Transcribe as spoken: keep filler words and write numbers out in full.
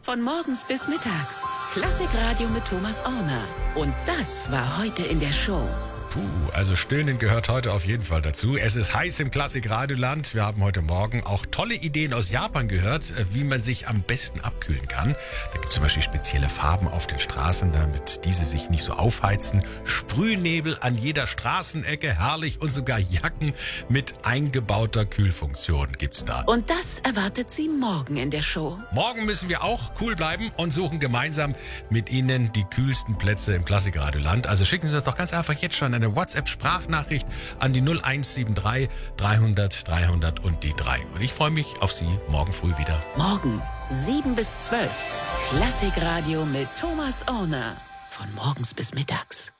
Von morgens bis mittags. Klassikradio mit Thomas Orner. Und das war heute in der Show. Puh, also Stöhnen gehört heute auf jeden Fall dazu. Es ist heiß im Klassikradioland. Wir haben heute Morgen auch tolle Ideen aus Japan gehört, wie man sich am besten abkühlen kann. Da gibt es zum Beispiel spezielle Farben auf den Straßen, damit diese sich nicht so aufheizen. Sprühnebel an jeder Straßenecke, herrlich. Und sogar Jacken mit eingebauter Kühlfunktion gibt's da. Und das erwartet Sie morgen in der Show. Morgen müssen wir auch cool bleiben und suchen gemeinsam mit Ihnen die kühlsten Plätze im Klassikradioland. Also schicken Sie uns doch ganz einfach jetzt schon eine WhatsApp-Sprachnachricht an die null eins sieben drei dreihundert dreihundert und die drei. Und ich freue mich auf Sie morgen früh wieder. Morgen sieben bis zwölf. Klassikradio mit Thomas Orner. Von morgens bis mittags.